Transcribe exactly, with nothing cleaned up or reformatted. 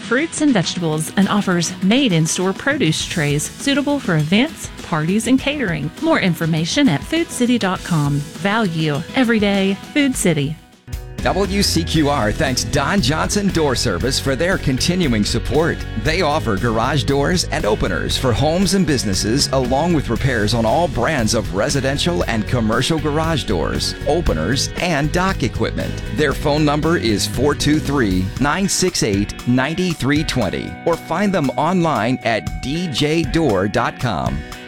fruits and vegetables, and offers made-in-store produce trays suitable for events, parties, and catering. More information at food city dot com. Value every day. Food City. W C Q R thanks Don Johnson Door Service for their continuing support. They offer garage doors and openers for homes and businesses, along with repairs on all brands of residential and commercial garage doors, openers, and dock equipment. Their phone number is four two three, nine six eight, nine three two zero or find them online at d j door dot com.